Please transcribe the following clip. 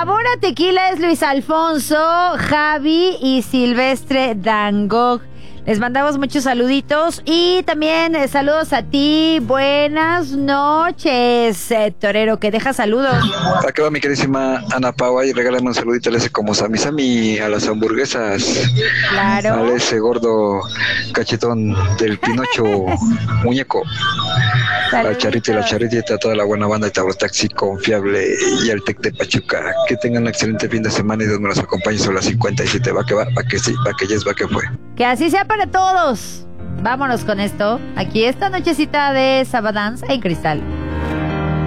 Sabor a tequila es Luis Alfonso, Javi y Silvestre Dangog. Les mandamos muchos saluditos y también saludos a ti. Buenas noches, torero, que deja saludos. Acá va mi queridísima Ana Paua y regálame un saludito a ese como Sami a las hamburguesas. Claro. A ese gordo cachetón del Pinocho muñeco. La charrita y la charritita, toda la buena banda de Taxi confiable y al Tec de Pachuca. Que tengan un excelente fin de semana y Dios me los acompañe. Son las 57. Va que va, va que sí, va que yes, va que fue. Que así sea para todos. Vámonos con esto. Aquí esta nochecita de Sabadance en Cristal.